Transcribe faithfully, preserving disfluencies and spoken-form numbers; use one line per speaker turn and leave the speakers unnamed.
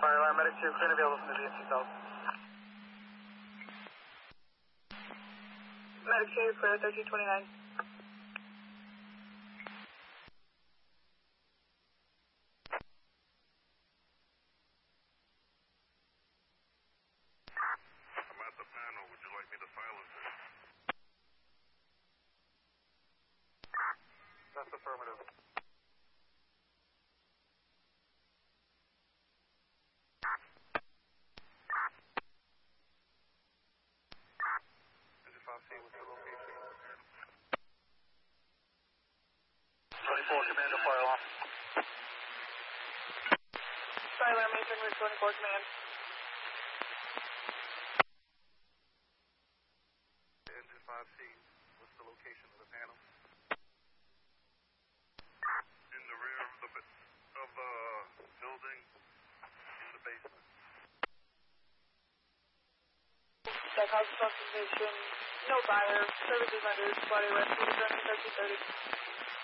Fire alarm, medic two, clear and available from the D N C South. Medic two, you're clear, thirteen twenty-nine.
I'm at the panel. Would you like me to silence it?
That's affirmative.
Engine five C, what's the location of the panel?
twenty-four, command to fire alarm. Fire alarm, maintaining with twenty-four, command.
Engine five C, what's the location of the panel? In the rear of the bu- of the building, in the basement.
That causes substation, no fire, services rendered, body rescue, thirteen thirty.